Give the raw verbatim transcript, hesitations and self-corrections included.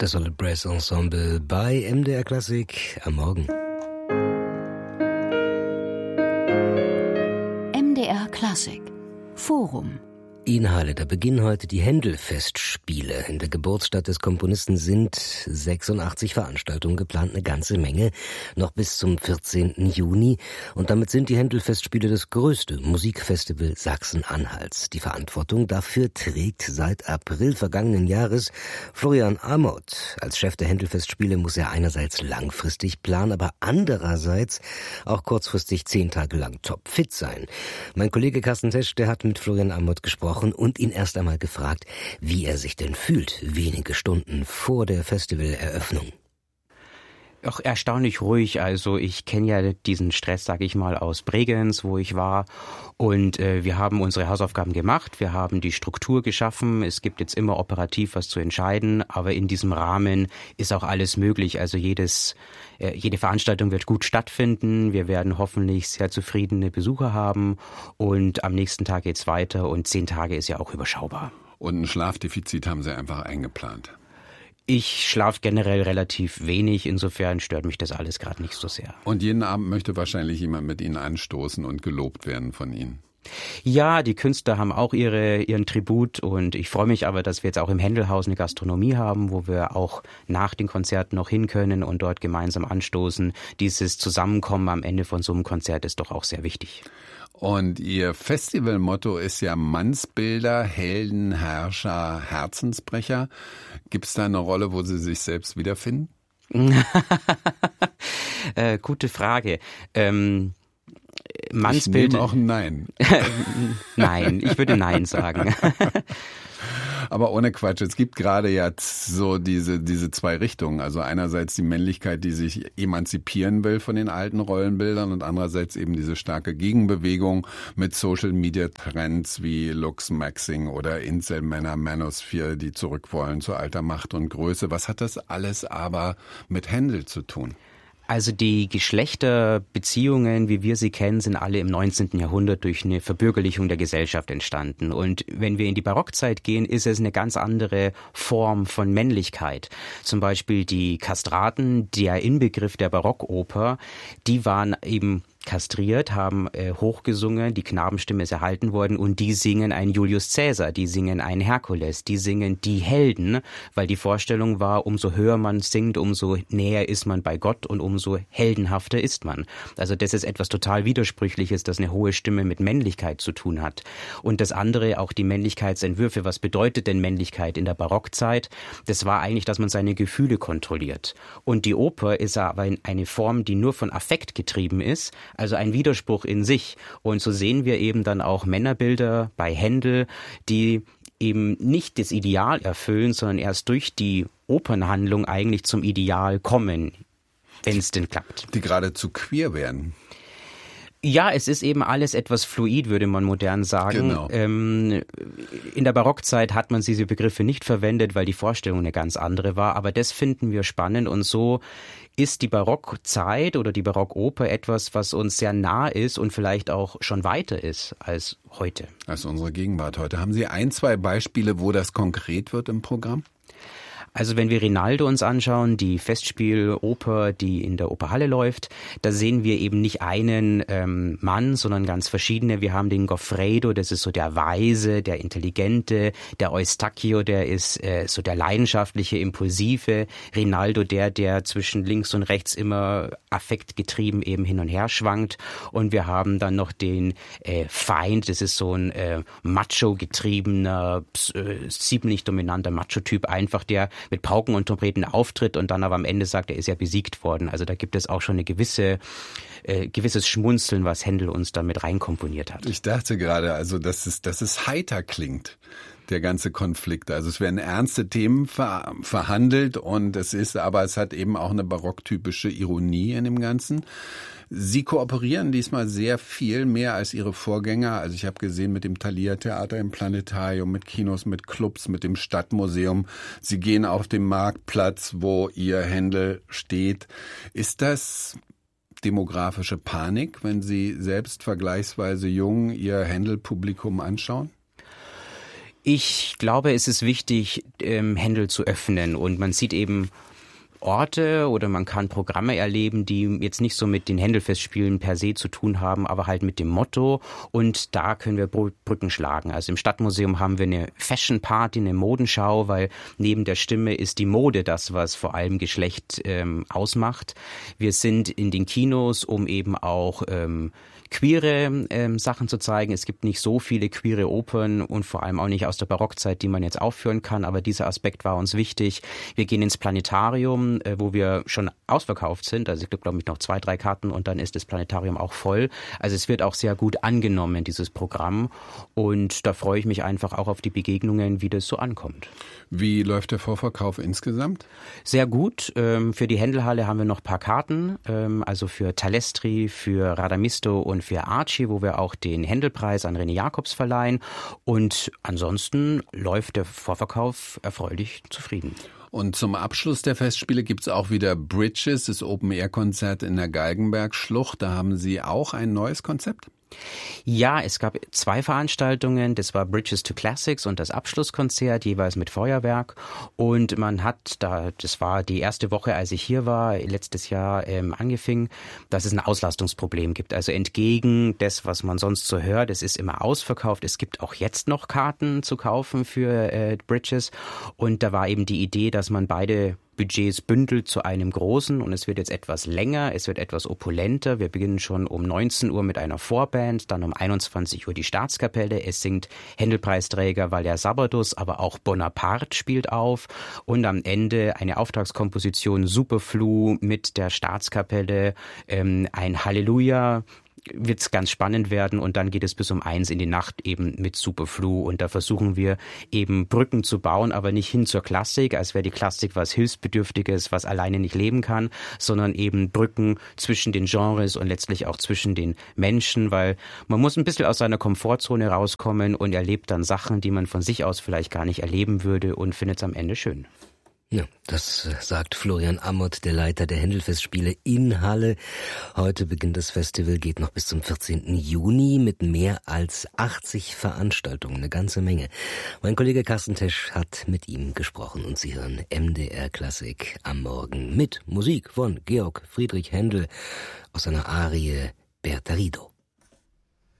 Das Solid Brass Ensemble bei M D R Klassik am Morgen. M D R Klassik Forum. In Halle, da beginnen heute die Händel-Festspiele. In der Geburtsstadt des Komponisten sind sechsundachtzig Veranstaltungen geplant, eine ganze Menge, noch bis zum vierzehnten Juni. Und damit sind die Händel-Festspiele das größte Musikfestival Sachsen-Anhalts. Die Verantwortung dafür trägt seit April vergangenen Jahres Florian Amott. Als Chef der Händel-Festspiele muss er einerseits langfristig planen, aber andererseits auch kurzfristig zehn Tage lang topfit sein. Mein Kollege Carsten Tesch, der hat mit Florian Amott gesprochen und ihn erst einmal gefragt, wie er sich denn fühlt, wenige Stunden vor der Festivaleröffnung. Auch erstaunlich ruhig. Also ich kenne ja diesen Stress, sage ich mal, aus Bregenz, wo ich war. Und äh, wir haben unsere Hausaufgaben gemacht. Wir haben die Struktur geschaffen. Es gibt jetzt immer operativ was zu entscheiden. Aber in diesem Rahmen ist auch alles möglich. Also jedes, äh, jede Veranstaltung wird gut stattfinden. Wir werden hoffentlich sehr zufriedene Besucher haben. Und am nächsten Tag geht's weiter. Und zehn Tage ist ja auch überschaubar. Und ein Schlafdefizit haben Sie einfach eingeplant? Ich schlafe generell relativ wenig, insofern stört mich das alles gerade nicht so sehr. Und jeden Abend möchte wahrscheinlich jemand mit Ihnen anstoßen und gelobt werden von Ihnen. Ja, die Künstler haben auch ihre, ihren Tribut und ich freue mich aber, dass wir jetzt auch im Händelhaus eine Gastronomie haben, wo wir auch nach den Konzerten noch hin können und dort gemeinsam anstoßen. Dieses Zusammenkommen am Ende von so einem Konzert ist doch auch sehr wichtig. Und Ihr Festivalmotto ist ja Mannsbilder, Helden, Herrscher, Herzensbrecher. Gibt es da eine Rolle, wo Sie sich selbst wiederfinden? äh, gute Frage. Ähm, Mannsbild. Ich nehme auch ein Nein. Nein, ich würde Nein sagen. Aber ohne Quatsch, es gibt gerade ja so diese diese zwei Richtungen. Also einerseits die Männlichkeit, die sich emanzipieren will von den alten Rollenbildern und andererseits eben diese starke Gegenbewegung mit Social-Media-Trends wie Lux Maxing oder Incel-Männer, Manosphere, die zurück wollen zu alter Macht und Größe. Was hat das alles aber mit Händel zu tun? Also die Geschlechterbeziehungen, wie wir sie kennen, sind alle im neunzehnten Jahrhundert durch eine Verbürgerlichung der Gesellschaft entstanden. Und wenn wir in die Barockzeit gehen, ist es eine ganz andere Form von Männlichkeit. Zum Beispiel die Kastraten, der Inbegriff der Barockoper, die waren eben kastriert, haben äh, hochgesungen, die Knabenstimme ist erhalten worden und die singen einen Julius Caesar, die singen einen Herkules, die singen die Helden, weil die Vorstellung war, umso höher man singt, umso näher ist man bei Gott und umso heldenhafter ist man. Also das ist etwas total Widersprüchliches, das eine hohe Stimme mit Männlichkeit zu tun hat. Und das andere, auch die Männlichkeitsentwürfe, was bedeutet denn Männlichkeit in der Barockzeit? Das war eigentlich, dass man seine Gefühle kontrolliert. Und die Oper ist aber eine Form, die nur von Affekt getrieben ist, also ein Widerspruch in sich. Und so sehen wir eben dann auch Männerbilder bei Händel, die eben nicht das Ideal erfüllen, sondern erst durch die Opernhandlung eigentlich zum Ideal kommen, wenn es denn klappt. Die geradezu queer werden. Ja, es ist eben alles etwas fluid, würde man modern sagen. Genau. Ähm, in der Barockzeit hat man diese Begriffe nicht verwendet, weil die Vorstellung eine ganz andere war. Aber das finden wir spannend und so ist die Barockzeit oder die Barockoper etwas, was uns sehr nah ist und vielleicht auch schon weiter ist als heute. Als unsere Gegenwart heute. Haben Sie ein, zwei Beispiele, wo das konkret wird im Programm? Also wenn wir Rinaldo uns anschauen, die Festspieloper, die in der Operhalle läuft, da sehen wir eben nicht einen ähm, Mann, sondern ganz verschiedene. Wir haben den Goffredo, das ist so der Weise, der Intelligente, der Eustachio, der ist äh, so der leidenschaftliche, impulsive, Rinaldo, der, der zwischen links und rechts immer affektgetrieben eben hin und her schwankt. Und wir haben dann noch den äh, Feind, das ist so ein äh, macho-getriebener, äh, ziemlich dominanter Macho-Typ, einfach der mit Pauken und Trompeten auftritt und dann aber am Ende sagt, er ist ja besiegt worden. Also da gibt es auch schon eine gewisse, äh, gewisses Schmunzeln, was Händel uns damit reinkomponiert hat. Ich dachte gerade, also dass es, dass es heiter klingt, der ganze Konflikt. Also es werden ernste Themen ver, verhandelt und es ist, aber es hat eben auch eine barocktypische Ironie in dem Ganzen. Sie kooperieren diesmal sehr viel mehr als Ihre Vorgänger. Also ich habe gesehen mit dem Thalia Theater im Planetarium, mit Kinos, mit Clubs, mit dem Stadtmuseum. Sie gehen auf den Marktplatz, wo Ihr Händel steht. Ist das demografische Panik, wenn Sie selbst vergleichsweise jung Ihr Händel-Publikum anschauen? Ich glaube, es ist wichtig, ähm, Händel zu öffnen, und man sieht eben Orte oder man kann Programme erleben, die jetzt nicht so mit den Händelfestspielen per se zu tun haben, aber halt mit dem Motto, und da können wir Brücken schlagen. Also im Stadtmuseum haben wir eine Fashion Party, eine Modenschau, weil neben der Stimme ist die Mode das, was vor allem Geschlecht ähm, ausmacht. Wir sind in den Kinos, um eben auch ähm, queere ähm, Sachen zu zeigen. Es gibt nicht so viele queere Opern und vor allem auch nicht aus der Barockzeit, die man jetzt aufführen kann, aber dieser Aspekt war uns wichtig. Wir gehen ins Planetarium, äh, wo wir schon ausverkauft sind. Also es gibt, glaube ich, noch zwei, drei Karten und dann ist das Planetarium auch voll. Also es wird auch sehr gut angenommen, dieses Programm, und da freue ich mich einfach auch auf die Begegnungen, wie das so ankommt. Wie läuft der Vorverkauf insgesamt? Sehr gut. Ähm, für die Händelhalle haben wir noch ein paar Karten, ähm, also für Talestri, für Radamisto und für Arci, wo wir auch den Händelpreis an René Jacobs verleihen. Und ansonsten läuft der Vorverkauf erfreulich zufrieden. Und zum Abschluss der Festspiele gibt es auch wieder Bridges, das Open-Air-Konzert in der Galgenberg-Schlucht. Da haben Sie auch ein neues Konzept? Ja, es gab zwei Veranstaltungen, das war Bridges to Classics und das Abschlusskonzert, jeweils mit Feuerwerk, und man hat da, das war die erste Woche, als ich hier war, letztes Jahr ähm, angefing, dass es ein Auslastungsproblem gibt, also entgegen des, was man sonst so hört, es ist immer ausverkauft, es gibt auch jetzt noch Karten zu kaufen für äh, Bridges, und da war eben die Idee, dass man beide Budgets bündelt zu einem großen, und es wird jetzt etwas länger, es wird etwas opulenter. Wir beginnen schon um neunzehn Uhr mit einer Vorband, dann um einundzwanzig Uhr die Staatskapelle. Es singt Händelpreisträger Valère Sabardus, aber auch Bonaparte spielt auf, und am Ende eine Auftragskomposition Superflu mit der Staatskapelle, ähm, ein Halleluja. Wird es ganz spannend werden, und dann geht es bis um eins in die Nacht eben mit Superflu, und da versuchen wir eben Brücken zu bauen, aber nicht hin zur Klassik, als wäre die Klassik was Hilfsbedürftiges, was alleine nicht leben kann, sondern eben Brücken zwischen den Genres und letztlich auch zwischen den Menschen, weil man muss ein bisschen aus seiner Komfortzone rauskommen und erlebt dann Sachen, die man von sich aus vielleicht gar nicht erleben würde, und findet es am Ende schön. Ja, das sagt Florian Amott, der Leiter der Händelfestspiele in Halle. Heute beginnt das Festival, geht noch bis zum vierzehnten Juni mit mehr als achtzig Veranstaltungen, eine ganze Menge. Mein Kollege Carsten Tesch hat mit ihm gesprochen, und Sie hören M D R Klassik am Morgen mit Musik von Georg Friedrich Händel aus seiner Arie Bertarido.